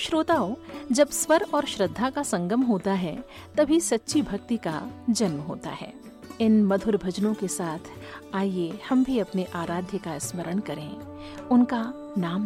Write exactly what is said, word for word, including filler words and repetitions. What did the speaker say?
श्रोताओं, जब स्वर और श्रद्धा का संगम होता है तभी सच्ची भक्ति का जन्म होता है। इन मधुर भजनों के साथ आइए हम भी अपने आराध्य का स्मरण करें, उनका नाम